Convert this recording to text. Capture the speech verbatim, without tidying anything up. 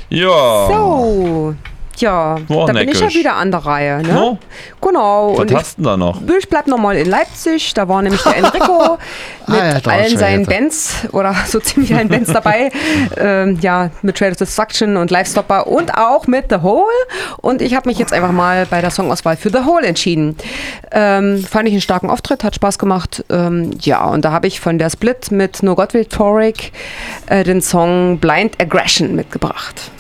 Ja. So. Ja, War da bin ich ja neckisch. wieder an der Reihe. Ne? No? Genau. Was Und hast du denn da noch? ich, ich bleib nochmal in Leipzig. Da war nämlich der Enrico mit Ah, ja, da allen schon seinen jetzt. Bands oder so ziemlich allen Bands dabei. ähm, ja, mit Trade of Destruction und Livestopper und auch mit The Hole. Und ich habe mich jetzt einfach mal bei der Songauswahl für The Hole entschieden. Ähm, fand ich einen starken Auftritt, hat Spaß gemacht. Ähm, ja, und da habe ich von der Split mit No Gottwild Torik äh, den Song Blind Aggression mitgebracht.